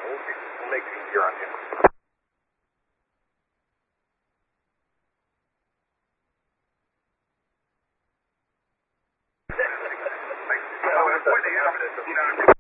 We'll make it easier on him. Avoid the evidence,